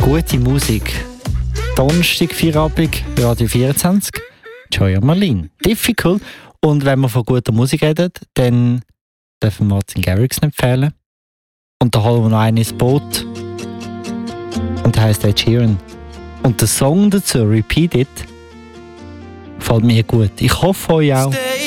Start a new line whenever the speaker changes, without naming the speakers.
Gute Musik. Donnerstag, Feierabend, Radio 24. Joya Marlin. Difficult. Und wenn wir von guter Musik reden, dann dürfen wir Martin Garrix nicht fehlen. Und da holen wir noch einen ins Boot. Und der heisst Ed Sheeran. Und der Song dazu, Repeat It, gefällt mir gut. Ich hoffe euch auch.